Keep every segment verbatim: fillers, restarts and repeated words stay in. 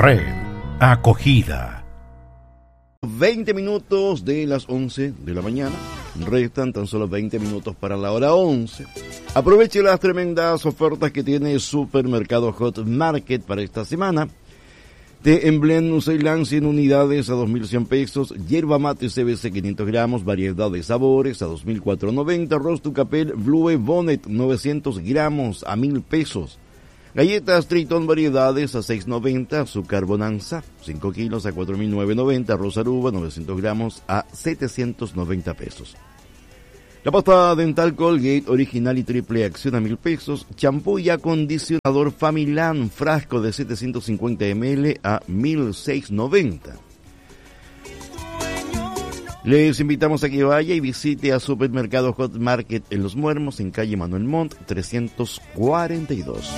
Red, acogida. veinte minutos de las once de la mañana. Restan tan solo veinte minutos para la hora once. Aproveche las tremendas ofertas que tiene Supermercado Hot Market para esta semana. Té en blend New Zealand cien unidades a dos mil cien pesos. Yerba mate C B C quinientos gramos, variedad de sabores a dos mil cuatrocientos noventa. Roast Capel Blue Bonnet novecientos gramos a mil pesos. Galletas Triton variedades a seis noventa, azúcar Bonanza, cinco kilos a cuatro mil novecientos noventa, arroz Aruba novecientos gramos a setecientos noventa pesos. La pasta dental Colgate original y triple acción a mil pesos, champú y acondicionador Familan, frasco de setecientos cincuenta mililitros a mil seiscientos noventa. Les invitamos a que vaya y visite a Supermercado Hot Market en Los Muermos, en calle Manuel Montt, trescientos cuarenta y dos.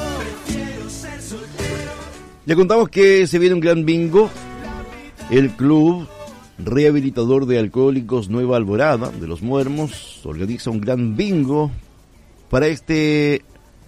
Ya contamos que se viene un gran bingo. El Club Rehabilitador de Alcohólicos Nueva Alborada de Los Muermos organiza un gran bingo para este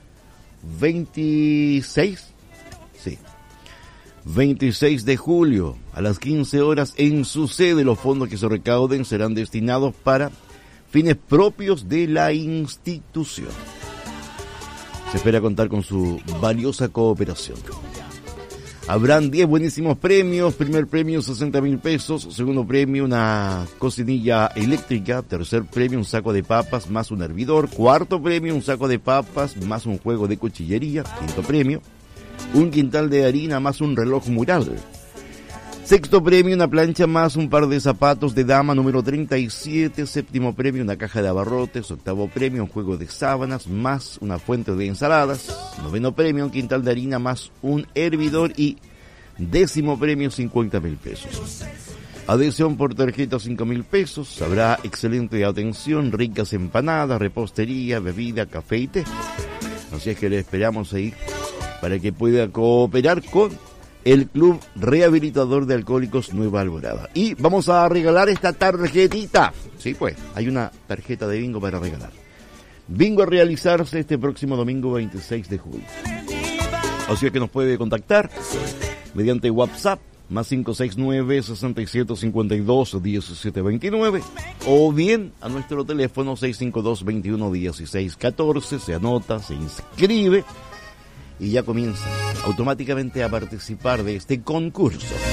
veintiséis, sí, veintiséis de julio a las quince horas en su sede. Los fondos que se recauden serán destinados para fines propios de la institución. Se espera contar con su valiosa cooperación. Habrán diez buenísimos premios. Primer premio sesenta mil pesos, segundo premio una cocinilla eléctrica, tercer premio un saco de papas más un hervidor, cuarto premio un saco de papas más un juego de cuchillería, quinto premio un quintal de harina más un reloj mural, sexto premio una plancha más un par de zapatos de dama número treinta y siete, séptimo premio una caja de abarrotes, octavo premio un juego de sábanas más una fuente de ensaladas, noveno premio un quintal de harina más un hervidor y décimo premio cincuenta mil pesos. Adhesión por tarjeta cinco mil pesos, habrá excelente atención, ricas empanadas, repostería, bebida, café y té. Así es que le esperamos ahí para que pueda cooperar con el Club Rehabilitador de Alcohólicos Nueva Alborada. Y vamos a regalar esta tarjetita. Sí, pues, hay una tarjeta de bingo para regalar. Bingo a realizarse este próximo domingo veintiséis de julio. Así es que nos puede contactar mediante WhatsApp, más cinco seis nueve, seis siete cinco dos, uno siete dos nueve, o bien a nuestro teléfono seis cinco dos, veintiuno, dieciséis, catorce, se anota, se inscribe y ya comienza automáticamente a participar de este concurso.